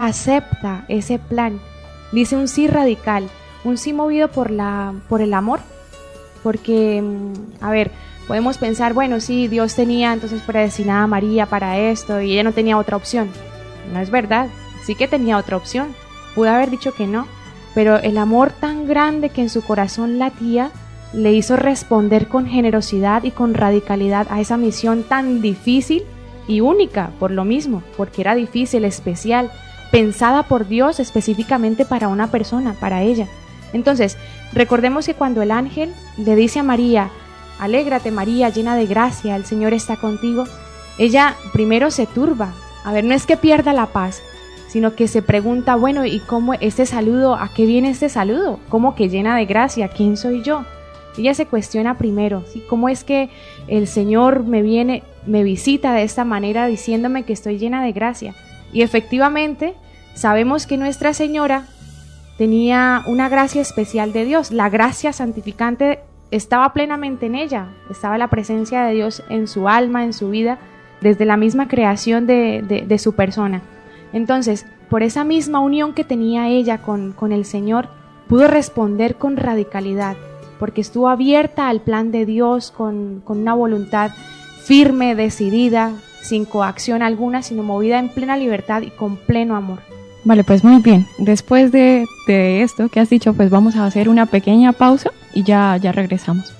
acepta ese plan, dice un sí radical, un sí movido por el amor, porque, a ver, podemos pensar, bueno, sí, Dios tenía entonces predestinada a María para esto y ella no tenía otra opción. No es verdad, sí que tenía otra opción, pudo haber dicho que no, pero el amor tan grande que en su corazón latía le hizo responder con generosidad y con radicalidad a esa misión tan difícil y única, por lo mismo, porque era difícil, especial, pensada por Dios específicamente para una persona, para ella. Entonces, recordemos que cuando el ángel le dice a María, alégrate María, llena de gracia, el Señor está contigo, ella primero se turba. A ver, no es que pierda la paz, sino que se pregunta, bueno, ¿y cómo este saludo, a qué viene este saludo? ¿Cómo que llena de gracia? ¿Quién soy yo? Ella se cuestiona primero, ¿sí? ¿Cómo es que el Señor me visita de esta manera diciéndome que estoy llena de gracia? Y efectivamente, sabemos que Nuestra Señora tenía una gracia especial de Dios. La gracia santificante estaba plenamente en ella, estaba la presencia de Dios en su alma, en su vida, desde la misma creación de su persona. Entonces, por esa misma unión que tenía ella con el Señor, pudo responder con radicalidad, porque estuvo abierta al plan de Dios con una voluntad firme, decidida, sin coacción alguna, sino movida en plena libertad y con pleno amor. Vale, pues muy bien. Después de esto que has dicho, pues vamos a hacer una pequeña pausa y ya regresamos.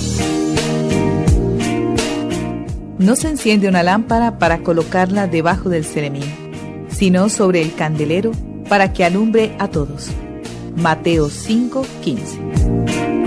No se enciende una lámpara para colocarla debajo del ceremín, sino sobre el candelero para que alumbre a todos. Mateo 5:15.